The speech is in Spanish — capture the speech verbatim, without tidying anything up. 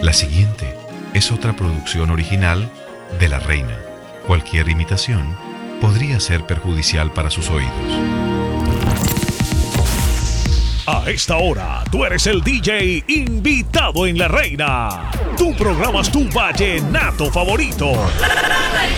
La siguiente es otra producción original de La Reina. Cualquier imitación podría ser perjudicial para sus oídos. A esta hora, tú eres el D J invitado en La Reina. Tú programas tu vallenato favorito.